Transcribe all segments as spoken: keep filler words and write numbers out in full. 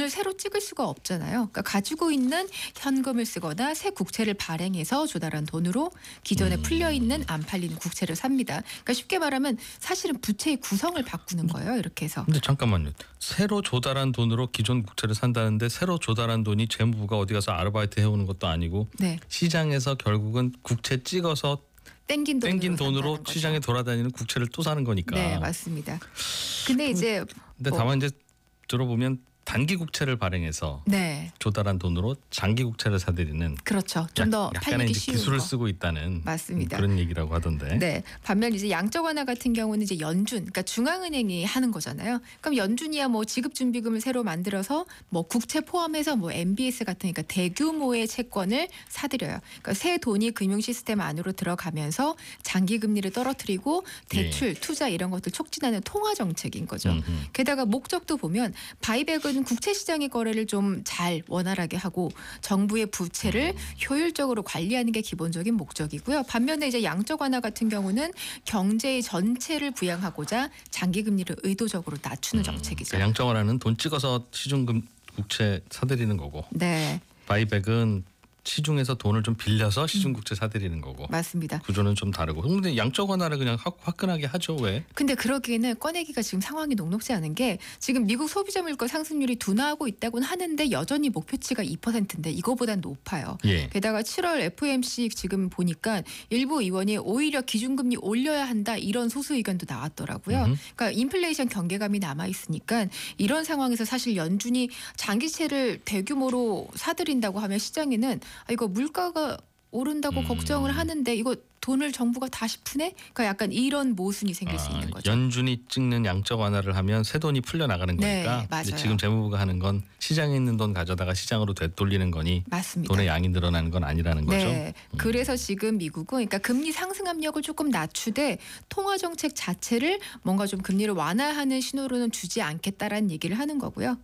돈을 새로 찍을 수가 없잖아요. 그러니까 가지고 있는 현금을 쓰거나 새 국채를 발행해서 조달한 돈으로 기존에 음. 풀려있는 안 팔리는 국채를 삽니다. 그러니까 쉽게 말하면 사실은 부채의 구성을 바꾸는 거예요. 이렇게 해서. 근데 잠깐만요. 새로 조달한 돈으로 기존 국채를 산다는데 새로 조달한 돈이 재무부가 어디 가서 아르바이트 해오는 것도 아니고 네. 시장에서 결국은 국채 찍어서 땡긴 돈으로, 땡긴 돈으로 산다는 시장에 거죠. 돌아다니는 국채를 또 사는 거니까. 네, 맞습니다. 근데 이제 근데 뭐, 다만 이제 들어보면 단기 국채를 발행해서 네, 조달한 돈으로 장기 국채를 사들이는 그렇죠. 좀 더 약간의 팔리기 이제 쉬운 기술을 거. 쓰고 있다는 맞습니다. 그런 얘기라고 하던데. 네. 반면 이제 양적 완화 같은 경우는 이제 연준, 그러니까 중앙은행이 하는 거잖아요. 그럼 연준이야 뭐 지급준비금을 새로 만들어서 뭐 국채 포함해서 뭐 엠비에스 같은 그러니까 대규모의 채권을 사들여요. 그러니까 새 돈이 금융 시스템 안으로 들어가면서 장기 금리를 떨어뜨리고 대출, 예. 투자 이런 것들 촉진하는 통화 정책인 거죠. 음흠. 게다가 목적도 보면 바이백은 국채 시장의 거래를 좀 잘 원활하게 하고 정부의 부채를 효율적으로 관리하는 게 기본적인 목적이고요. 반면에 이제 양적 완화 같은 경우는 경제의 전체를 부양하고자 장기 금리를 의도적으로 낮추는 정책이죠. 그러니까 양적 완화는 돈 찍어서 시중금 국채 사들이는 거고 네, 바이백은 시중에서 돈을 좀 빌려서 시중 국채 사들이는 거고. 맞습니다. 구조는 좀 다르고. 근데 양적 완화를 그냥 확, 화끈하게 하죠. 왜? 근데 그러기에는 꺼내기가 지금 상황이 녹록지 않은 게 지금 미국 소비자 물가 상승률이 둔화하고 있다고는 하는데 여전히 목표치가 이 퍼센트인데 이거보단 높아요. 예. 게다가 칠월 에프오엠씨 지금 보니까 일부 의원이 오히려 기준금리 올려야 한다 이런 소수 의견도 나왔더라고요. 음흠. 그러니까 인플레이션 경계감이 남아 있으니까 이런 상황에서 사실 연준이 장기채를 대규모로 사들인다고 하면 시장에는 아, 이거 물가가 오른다고 음. 걱정을 하는데 이거 돈을 정부가 다시 푸네? 그러니까 약간 이런 모순이 생길 수 아, 있는 거죠. 연준이 찍는 양적 완화를 하면 새 돈이 풀려 나가는 네, 거니까. 맞아요. 이제 지금 재무부가 하는 건 시장에 있는 돈 가져다가 시장으로 되돌리는 거니 맞습니다. 돈의 양이 늘어나는 건 아니라는 거죠. 네. 그래서 지금 미국은 그러니까 금리 상승 압력을 조금 낮추되 통화 정책 자체를 뭔가 좀 금리를 완화하는 신호로는 주지 않겠다라는 얘기를 하는 거고요.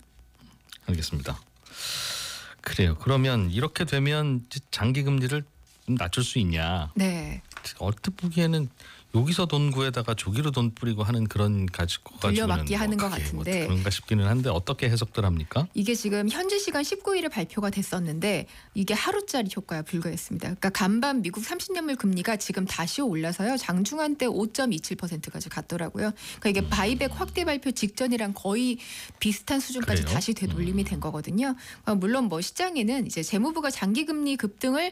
알겠습니다. 그래요. 그러면 이렇게 되면 장기 금리를 좀 낮출 수 있냐? 네. 얼핏 보기에는 여기서 돈 구해다가 저기로 돈 뿌리고 하는 그런 가지고 돌려막기 하는 것 그게 같은데. 뭐 그런가 싶기는 한데 어떻게 해석들 합니까? 이게 지금 현지 시간 십구 일에 발표가 됐었는데 이게 하루짜리 효과에 불과했습니다. 그러니까 간밤 미국 삼십 년물 금리가 지금 다시 올라서요. 장중한 때 오 점 이칠 퍼센트까지 갔더라고요. 그러니까 이게 바이백 확대 발표 직전이랑 거의 비슷한 수준까지 그래요? 다시 되돌림이 된 거거든요. 물론 뭐 시장에는 이제 재무부가 장기 금리 급등을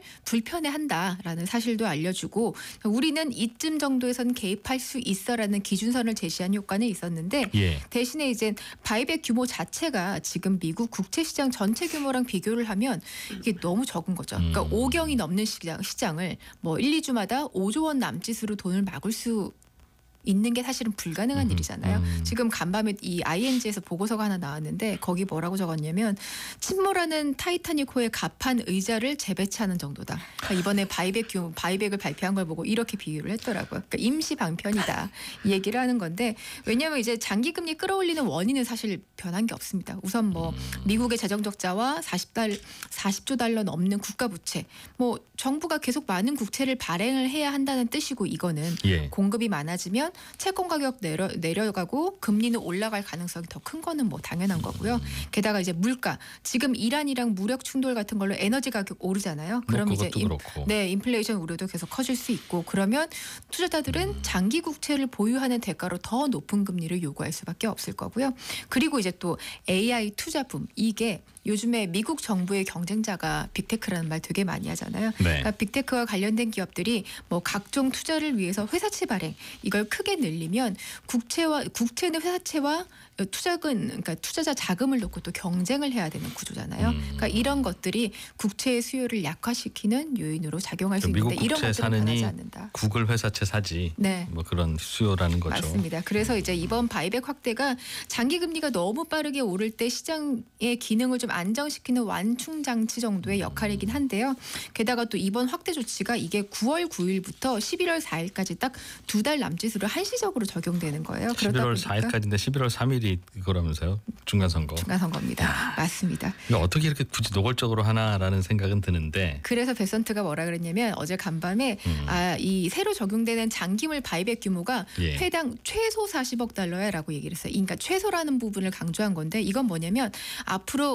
불편해한다라는 사실도 알려주고 우리는 이쯤 정도에선 개입할 수 있어라는 기준선을 제시한 효과는 있었는데 예. 대신에 이제 바이백 규모 자체가 지금 미국 국채 시장 전체 규모랑 비교를 하면 이게 너무 적은 거죠. 그러니까 음. 오경이 넘는 시장, 시장을 뭐 일, 이 주마다 오조 원 남짓으로 돈을 막을 수 있는 게 사실은 불가능한 음, 일이잖아요. 음. 지금 간밤에 이 아이엔지에서 보고서가 하나 나왔는데 거기 뭐라고 적었냐면 침몰하는 타이타닉호의 갑판 의자를 재배치하는 정도다. 그러니까 이번에 바이백 규모, 바이백을 발표한 걸 보고 이렇게 비유를 했더라고요. 그러니까 임시 방편이다 이 얘기를 하는 건데 왜냐하면 이제 장기 금리 끌어올리는 원인은 사실 변한 게 없습니다. 우선 뭐 미국의 재정 적자와 사십 달 사십조 달러 넘는 국가 부채, 뭐 정부가 계속 많은 국채를 발행을 해야 한다는 뜻이고 이거는 예. 공급이 많아지면 채권 가격 내려, 내려가고 금리는 올라갈 가능성이 더 큰 거는 뭐 당연한 거고요. 게다가 이제 물가 지금 이란이랑 무력 충돌 같은 걸로 에너지 가격 오르잖아요. 그럼 뭐 이제 그것도 인, 그렇고. 네 인플레이션 우려도 계속 커질 수 있고 그러면 투자자들은 장기 국채를 보유하는 대가로 더 높은 금리를 요구할 수밖에 없을 거고요. 그리고 이제 또 에이아이 투자 붐 이게 요즘에 미국 정부의 경쟁자가 빅테크라는 말 되게 많이 하잖아요. 네. 그러니까 빅테크와 관련된 기업들이 뭐 각종 투자를 위해서 회사채 발행 이걸 크게 늘리면 국채와 국채는 회사채와 투자금 그러니까 투자자 자금을 놓고 또 경쟁을 해야 되는 구조잖아요. 음. 그러니까 이런 것들이 국채의 수요를 약화시키는 요인으로 작용할 수 미국 있는데 이런 국채 것들은 변하지 사느니 않는다. 구글 회사채 사지. 네. 뭐 그런 수요라는 거죠. 맞습니다. 그래서 이제 이번 바이백 확대가 장기 금리가 너무 빠르게 오를 때 시장의 기능을 좀 안정시키는 완충 장치 정도의 역할이긴 한데요. 게다가 또 이번 확대 조치가 이게 구월 구일부터 십일월 사일까지 딱 두 달 남짓으로 한시적으로 적용되는 거예요. 그러다 십일월 보니까 사일까지인데 십일월 삼일이 그거라면서요? 중간 선거. 중간 선거입니다. 맞습니다. 이거 어떻게 이렇게 굳이 노골적으로 하나라는 생각은 드는데. 그래서 베선트가 뭐라 그랬냐면 어제 간밤에 음. 아, 이 새로 적용되는 장기물 바이백 규모가 예. 회당 최소 사십억 달러야라고 얘기를 했어요. 그러니까 최소라는 부분을 강조한 건데 이건 뭐냐면 앞으로